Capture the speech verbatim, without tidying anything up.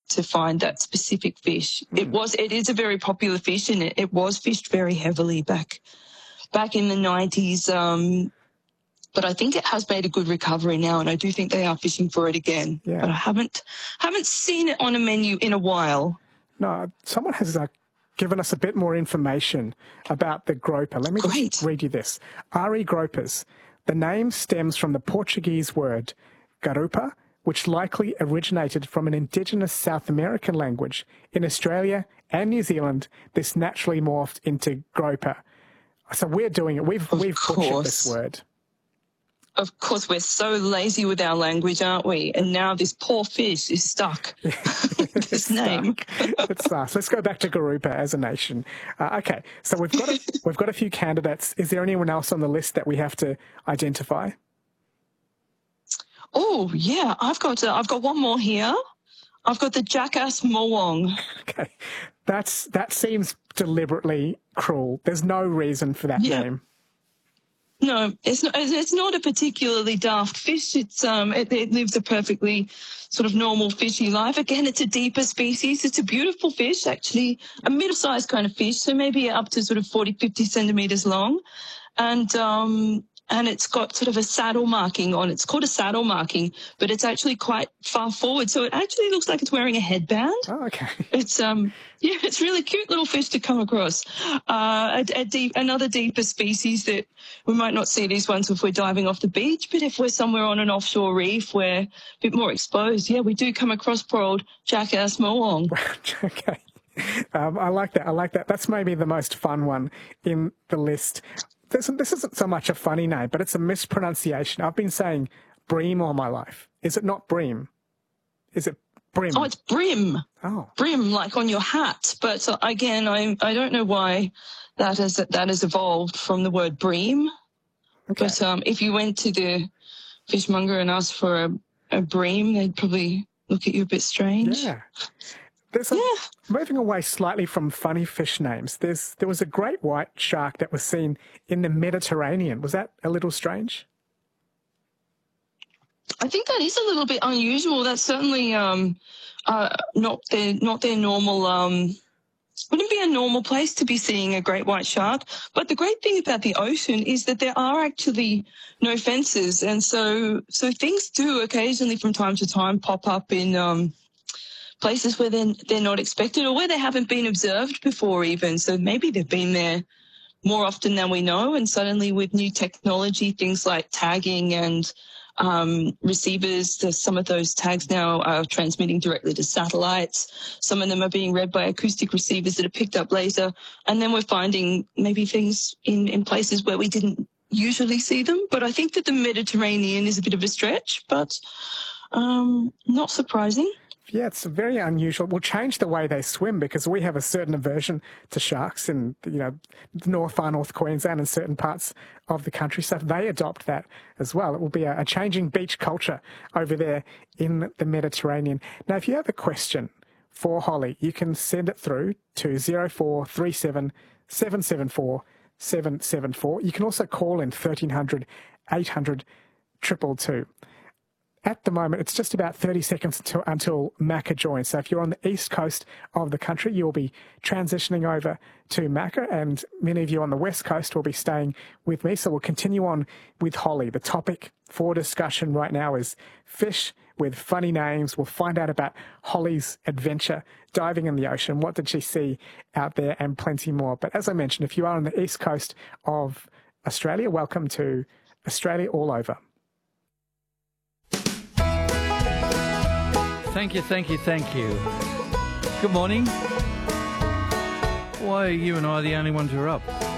to find that specific fish. Mm. It was, it is a very popular fish, and it, it was fished very heavily back, back in the nineties. Um, but I think it has made a good recovery now, and I do think they are fishing for it again. Yeah. But I haven't, haven't seen it on a menu in a while. No, someone has uh, given us a bit more information about the groper. Let me Great. just read you this. Ari gropers. The name stems from the Portuguese word garupa, which likely originated from an indigenous South American language. In Australia and New Zealand, this naturally morphed into groper. So we're doing it. We've, of we've butchered course. this word. Of course, we're so lazy with our language, aren't we? And now this poor fish is stuck with this name. It's us. Let's go back to garupa as a nation. Uh, okay, so we've got a, we've got a few candidates. Is there anyone else on the list that we have to identify? Oh yeah, I've got uh, I've got one more here. I've got the jackass Moong. Okay, that's that seems deliberately cruel. There's no reason for that yeah. name. No, it's not. It's not a particularly daft fish. It's um, it, it lives a perfectly sort of normal fishy life. Again, it's a deeper species. It's a beautiful fish, actually, a middle-sized kind of fish, so maybe up to sort of forty, fifty centimeters long, and um, and it's got sort of a saddle marking on it. It's called a saddle marking, but it's actually quite far forward, so it actually looks like it's wearing a headband. Oh, okay. It's um, yeah, it's really cute little fish to come across. Uh, a, a deep, another deeper species that we might not see these ones if we're diving off the beach, but if we're somewhere on an offshore reef, we're a bit more exposed. Yeah, we do come across poor old jackass Moong. Okay. Um, I like that. I like that. That's maybe the most fun one in the list. This, this isn't so much a funny name, but it's a mispronunciation. I've been saying bream all my life. Is it not bream? Is it brim? Oh, it's brim. Oh. Brim, like on your hat. But uh, again, I I don't know why that has that has evolved from the word bream. Okay. But um, if you went to the fishmonger and asked for a, a bream, they'd probably look at you a bit strange. Yeah. There's a, yeah. Moving away slightly from funny fish names, there's there was a great white shark that was seen in the Mediterranean. Was that a little strange? I think that is a little bit unusual. That's certainly um, uh, not their not their normal. Um, wouldn't be a normal place to be seeing a great white shark. But the great thing about the ocean is that there are actually no fences, and so so things do occasionally, from time to time, pop up in um, places where they're they're not expected or where they haven't been observed before, even. So maybe they've been there more often than we know, and suddenly with new technology, things like tagging and Um, receivers, some of those tags now are transmitting directly to satellites. Some of them are being read by acoustic receivers that are picked up later. And then we're finding maybe things in, in places where we didn't usually see them. But I think that the Mediterranean is a bit of a stretch, but um, not surprising. Yeah, it's very unusual. We'll change the way they swim because we have a certain aversion to sharks in, you know, North Far North Queensland and certain parts of the country. So if they adopt that as well, it will be a, a changing beach culture over there in the Mediterranean. Now, if you have a question for Holly, you can send it through to zero four three seven, seven seven four, seven seven four. You can also call in thirteen hundred, eight hundred, two two two. At the moment, it's just about thirty seconds until, until Macca joins. So if you're on the east coast of the country, you'll be transitioning over to Macca, and many of you on the west coast will be staying with me. So we'll continue on with Holly. The topic for discussion right now is fish with funny names. We'll find out about Holly's adventure diving in the ocean. What did she see out there, and plenty more. But as I mentioned, if you are on the east coast of Australia, welcome to Australia All Over. Thank you, thank you, thank you. Good morning. Why are you and I the only ones who are up?